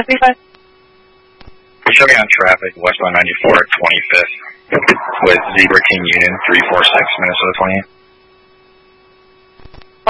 535. Show me on traffic, westbound 94 at 25th with Zebra King Union 346, Minnesota 28.